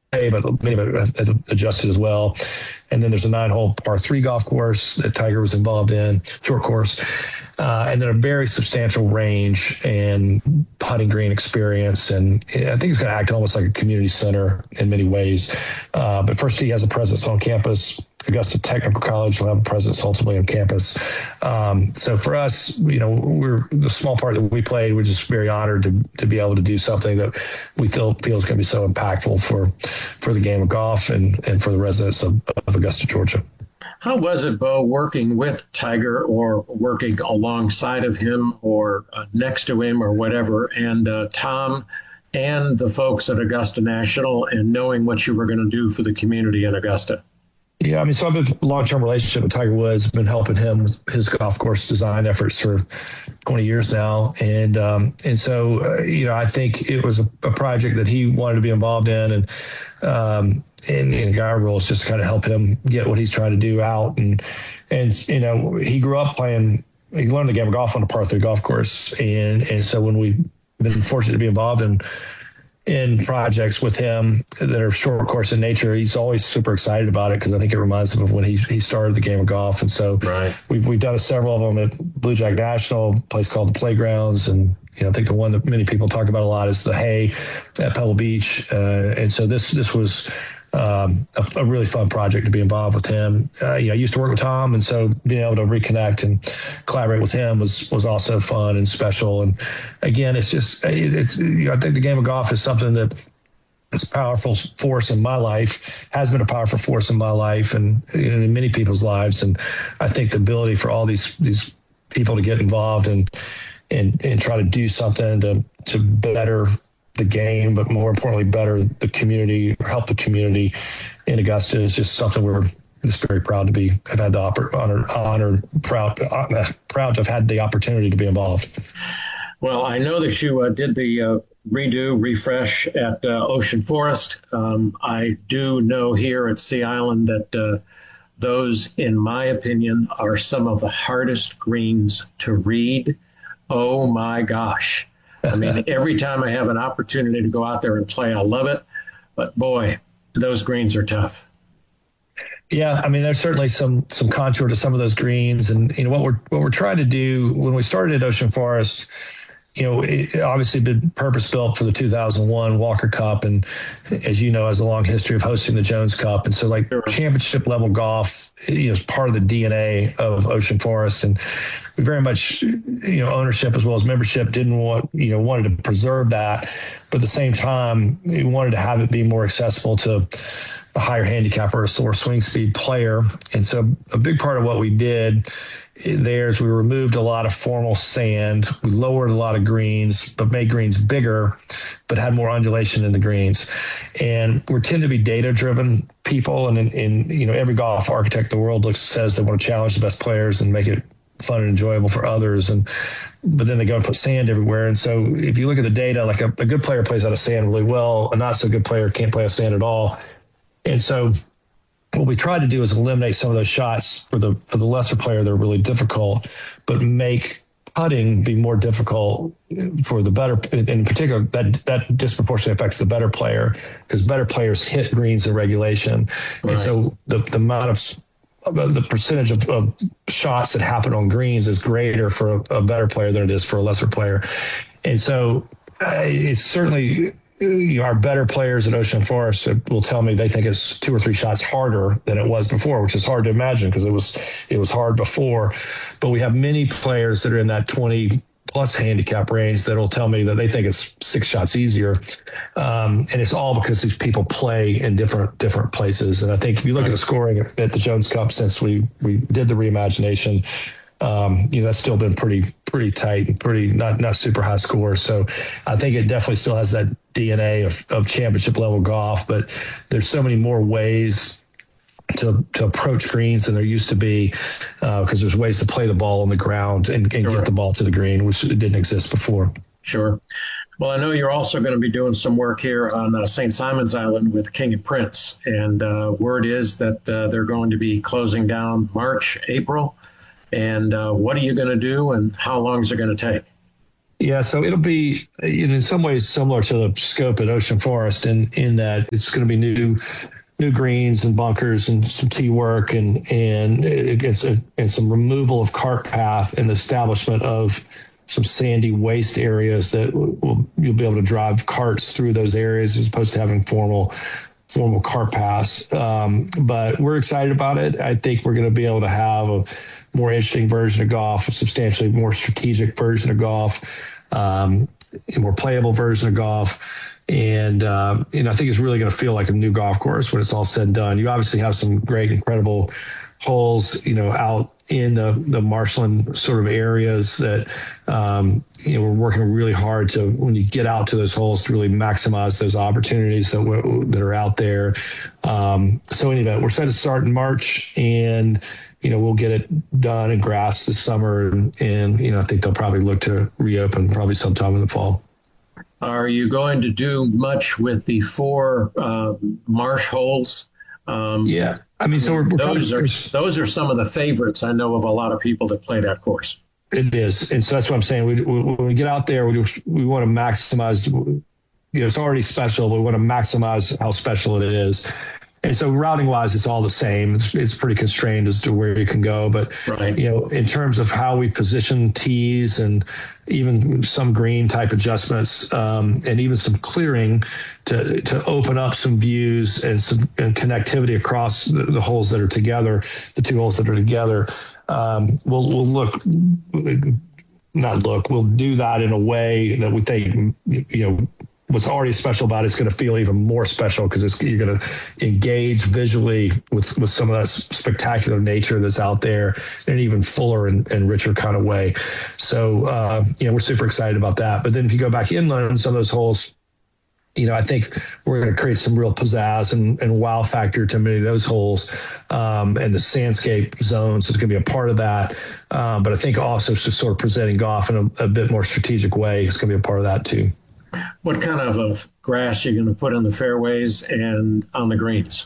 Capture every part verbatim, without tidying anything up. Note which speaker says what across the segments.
Speaker 1: but many of it has adjusted as well. And then there's a nine-hole par three golf course that Tiger was involved in, short course. Uh, and then a very substantial range and putting green experience. And I think it's going to act almost like a community center in many ways. Uh, but First Tee has a presence on campus. Augusta Technical College will have a presence ultimately on campus. Um, so for us, you know, we're the small part that we played. We're just very honored to to be able to do something that we feel feel is going to be so impactful for for the game of golf and and for the residents of, of Augusta, Georgia.
Speaker 2: How was it, Bo, working with Tiger or working alongside of him or uh, next to him or whatever, and uh, Tom and the folks at Augusta National, and knowing what you were going to do for the community in Augusta?
Speaker 1: Yeah, I mean, so I've been a long-term relationship with Tiger Woods, been helping him with his golf course design efforts for twenty years now. And um, and so, uh, you know, I think it was a, a project that he wanted to be involved in. And um, and, and our role is just to kind of help him get what he's trying to do out. And, and you know, he grew up playing, he learned the game of golf on a par three golf course. And, and so when we've been fortunate to be involved in in projects with him that are short course in nature, he's always super excited about it because I think it reminds him of when he he started the game of golf. And so right. we've we've done several of them at Blue Jack National, a place called the Playgrounds, and you know I think the one that many people talk about a lot is the Hay at Pebble Beach. Uh, and so this this was um, a, a really fun project to be involved with him. Uh, you know, I used to work with Tom, and so being able to reconnect and collaborate with him was was also fun and special. And again, it's just it, it's you know, I think the game of golf is something that is a powerful force in my life, has been a powerful force in my life, and you know, in many people's lives. And I think the ability for all these these people to get involved and and and try to do something to to better the game, but more importantly, better the community, or help the community in Augusta is just something we're just very proud to be, have had the oppor- honor, honor, proud, uh, proud to have had the opportunity to be involved.
Speaker 2: Well, I know that you uh, did the uh, redo, refresh at uh, Ocean Forest. Um, I do know here at Sea Island that uh, those, in my opinion, are some of the hardest greens to read. Oh my gosh. I mean, every time I have an opportunity to go out there and play, I love it. But boy, those greens are tough.
Speaker 1: Yeah, I mean, there's certainly some some contour to some of those greens, and you know what we're what we're trying to do when we started at Ocean Forest. You know, it obviously been purpose built for the two thousand one Walker Cup, and as you know, has a long history of hosting the Jones Cup, and so like sure. championship level golf, you know, is part of the D N A of Ocean Forest, and we very much, you know, ownership as well as membership didn't want, you know, wanted to preserve that, but at the same time, we wanted to have it be more accessible to a higher handicap or a slower swing speed player, and so a big part of what we did there is we removed a lot of formal sand. We lowered a lot of greens, but made greens bigger, but had more undulation in the greens. And we tend to be data-driven people, and in, in you know every golf architect in the world looks says they want to challenge the best players and make it fun and enjoyable for others. And but then they go and put sand everywhere. And so if you look at the data, like a, a good player plays out of sand really well, a not so good player can't play out of sand at all. And so what we tried to do is eliminate some of those shots for the for the lesser player that are really difficult, but make putting be more difficult for the better. In particular, that that disproportionately affects the better player because better players hit greens in regulation, right. And so the the amount of the percentage of, of shots that happen on greens is greater for a, a better player than it is for a lesser player, and so uh, it's certainly. You know, our better players at Ocean Forest will tell me they think it's two or three shots harder than it was before, which is hard to imagine because it was it was hard before. But we have many players that are in that twenty plus handicap range that will tell me that they think it's six shots easier, um, and it's all because these people play in different different places. And I think if you look at the scoring at the Jones Cup since we we did the reimagination. Um, you know, that's still been pretty, pretty tight and pretty not, not super high score. So I think it definitely still has that D N A of, of championship level golf, but there's so many more ways to, to approach greens than there used to be, uh, because there's ways to play the ball on the ground and, and sure. get the ball to the green, which didn't exist before.
Speaker 2: Sure. Well, I know you're also going to be doing some work here on uh, Saint Simon's Island with King and Prince. And uh, word is that uh, they're going to be closing down March, April. And uh, what are you going to do and how long is it going to take?
Speaker 1: Yeah, so it'll be in some ways similar to the scope at Ocean Forest in in that it's going to be new new greens and bunkers and some tee work and and it's a, and some removal of cart path and establishment of some sandy waste areas that will you'll be able to drive carts through those areas as opposed to having formal formal cart paths. Um, but we're excited about it. I think we're going to be able to have a more interesting version of golf, a substantially more strategic version of golf, um, a more playable version of golf. And, uh, and I think it's really going to feel like a new golf course when it's all said and done. You obviously have some great, incredible holes, you know, out in the, the marshland sort of areas that, um, you know, we're working really hard to, when you get out to those holes, to really maximize those opportunities that that are out there. Um, so anyway, we're set to start in March and, you know, we'll get it done and grass this summer. And, and, you know, I think they'll probably look to reopen probably sometime in the fall.
Speaker 2: Are you going to do much with the four uh, marsh holes? Um,
Speaker 1: yeah. I mean, so we're, we're
Speaker 2: those
Speaker 1: probably,
Speaker 2: are those are some of the favorites I know of a lot of people that play that course.
Speaker 1: It is, and so that's what I'm saying. We, we, when we get out there, we we want to maximize. You know, it's already special, but we want to maximize how special it is. And so routing wise, it's all the same. It's, it's pretty constrained as to where you can go. But,
Speaker 2: right.
Speaker 1: you know, in terms of how we position tees and even some green type adjustments um, and even some clearing to to open up some views and some and connectivity across the, the holes that are together, the two holes that are together, um, we'll, we'll look, not look, we'll do that in a way that we think, you know, what's already special about it is going to feel even more special because you're going to engage visually with, with some of that spectacular nature that's out there in an even fuller and, and richer kind of way. So, uh, you know, we're super excited about that. But then if you go back inland, some of those holes, you know, I think we're going to create some real pizzazz and, and wow factor to many of those holes. Um, and the sandscape zones is going to be a part of that. Um, but I think also just sort of presenting golf in a, a bit more strategic way is going to be a part of that too.
Speaker 2: What kind of a grass are you going to put in the fairways and on the greens?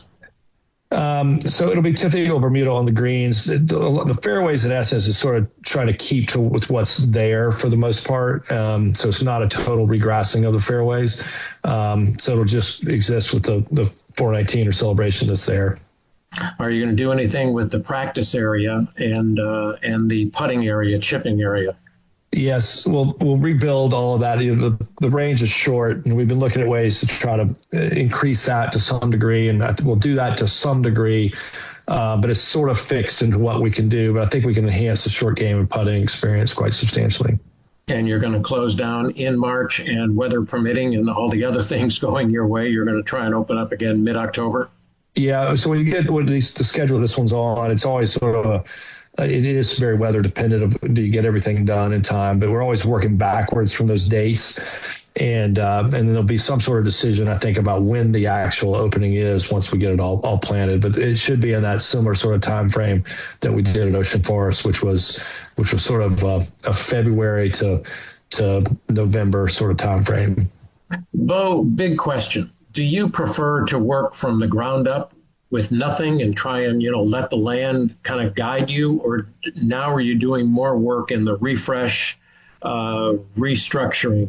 Speaker 1: Um, so it'll be typical Bermuda on the greens. The, the fairways, in essence, is sort of trying to keep to with what's there for the most part. Um, so it's not a total regrassing of the fairways. Um, so it'll just exist with the, the four nineteen or celebration that's there.
Speaker 2: Are you going to do anything with the practice area and uh, and the putting area, chipping area?
Speaker 1: Yes, we'll we'll rebuild all of that. You know, the, the range is short, and we've been looking at ways to try to increase that to some degree, and I think we'll do that to some degree. Uh, but it's sort of fixed into what we can do. But I think we can enhance the short game and putting experience quite substantially.
Speaker 2: And you're going to close down in March, and weather permitting, and all the other things going your way, you're going to try and open up again mid-October.
Speaker 1: Yeah. So when you get what the schedule this one's on, it's always sort of a. It is very weather dependent of do you get everything done in time, but we're always working backwards from those dates. And uh, and then there'll be some sort of decision, I think, about when the actual opening is once we get it all, all planted. But it should be in that similar sort of time frame that we did at Ocean Forest, which was which was sort of a, a February to to November sort of time frame.
Speaker 2: Bo, big question. Do you prefer to work from the ground up with nothing and try and, you know, let the land kind of guide you? Or now are you doing more work in the refresh, uh, restructuring?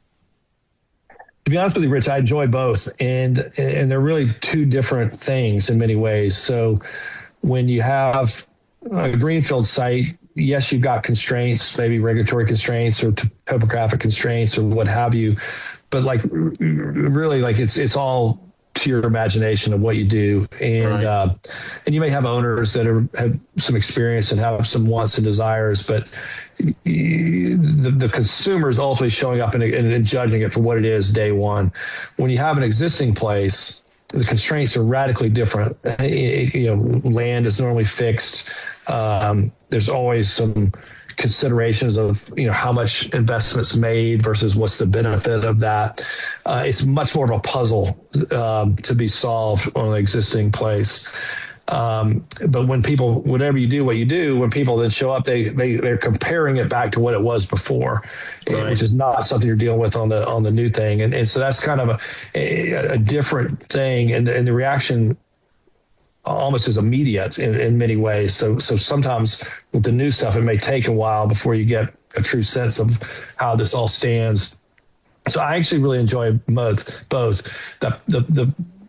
Speaker 1: To be honest with you, Rich, I enjoy both. And, and they're really two different things in many ways. So when you have a greenfield site, yes, you've got constraints, maybe regulatory constraints or topographic constraints or what have you. But like really, like it's it's all to your imagination of what you do, and right. uh, and you may have owners that are, have some experience and have some wants and desires, but the, the consumer is ultimately showing up and, and judging it for what it is day one. When you have an existing place, the constraints are radically different. It, you know, land is normally fixed. Um, there's always some considerations of, you know, how much investments made versus what's the benefit of that. Uh, it's much more of a puzzle um, to be solved on an existing place. Um, but when people, whatever you do, what you do, when people then show up, they, they, they're comparing it back to what it was before, right. which is not something you're dealing with on the, on the new thing. And, and so that's kind of a, a, a different thing. And, and the reaction almost as immediate in, in many ways. So so sometimes with the new stuff, it may take a while before you get a true sense of how this all stands. So I actually really enjoy both. Both the the, the